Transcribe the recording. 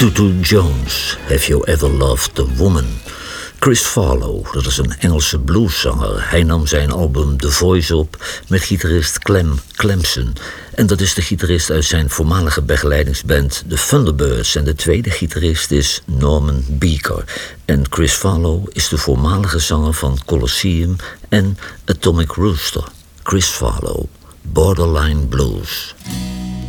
Tutu Jones, Have You Ever Loved a Woman? Chris Farlow, dat is een Engelse blueszanger. Hij nam zijn album The Voice op met gitarist Clem Clemson. En dat is de gitarist uit zijn voormalige begeleidingsband The Thunderbirds. En de tweede gitarist is Norman Beaker. En Chris Farlow is de voormalige zanger van Colosseum en Atomic Rooster. Chris Farlow, Borderline Blues.